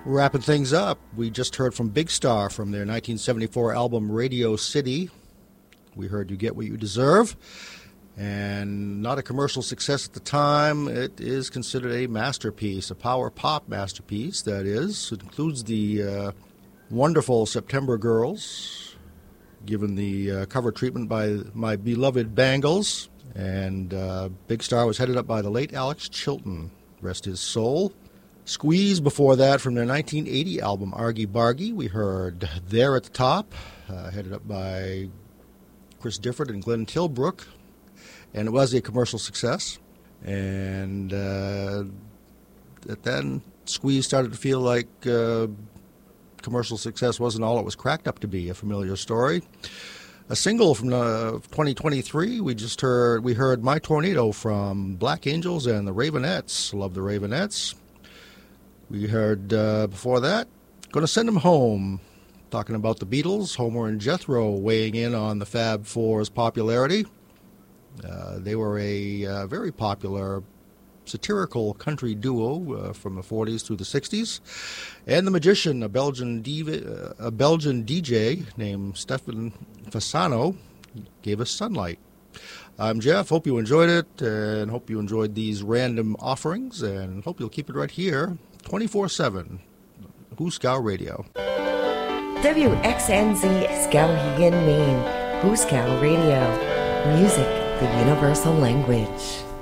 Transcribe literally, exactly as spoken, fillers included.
Wrapping things up, we just heard from Big Star from their nineteen seventy-four album Radio City. We heard You Get What You Deserve. And not a commercial success at the time, it is considered a masterpiece, a power pop masterpiece, that is. It includes the uh, wonderful September Girls, given the uh, cover treatment by my beloved Bangles. And uh, Big Star was headed up by the late Alex Chilton, rest his soul. Squeeze before that from their nineteen eighty album Argy Bargy. We heard There at the Top, uh, headed up by Chris Difford and Glenn Tilbrook. And it was a commercial success. And uh, then Squeeze started to feel like uh, commercial success wasn't all it was cracked up to be, a familiar story. A single from uh, twenty twenty-three, we just heard, we heard My Tornado from Black Angels and the Ravenettes. Love the Ravenettes. We heard uh, before that, Gonna Send 'Em Home, talking about the Beatles, Homer and Jethro weighing in on the Fab Four's popularity. Uh, they were a uh, very popular satirical country duo uh, from the forties through the sixties. And The Magician, a Belgian, diva, uh, a Belgian D J named Stefan Fasano, gave us Sunlight. I'm Jeff. Hope you enjoyed it, and hope you enjoyed these random offerings, and hope you'll keep it right here, twenty-four seven, Hooskow Radio. W X N Z Skowhegan, Maine. Hooskow Radio. Music, the universal language.